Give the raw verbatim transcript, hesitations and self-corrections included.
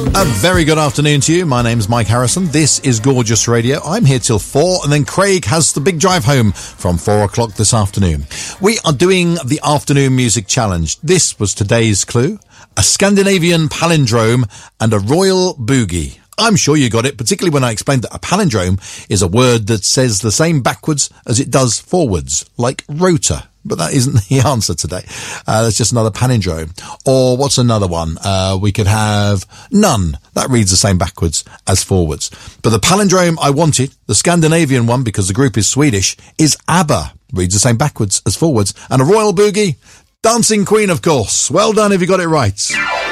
A very good afternoon to you. My name's Mike Harrison. This is Gorgeous Radio. I'm here till four, and then Craig has the big drive home from four o'clock this afternoon. We are doing the Afternoon Music Challenge. This was today's clue: a Scandinavian palindrome and a royal boogie. I'm sure you got it, particularly when I explained that a palindrome is a word that says the same backwards as it does forwards, like rotor. But that isn't the answer today. Uh, that's just another palindrome. Or what's another one? Uh, we could have none. That reads the same backwards as forwards. But the palindrome I wanted, the Scandinavian one, because the group is Swedish, is ABBA. Reads the same backwards as forwards. And a royal boogie, Dancing Queen, of course. Well done if you got it right.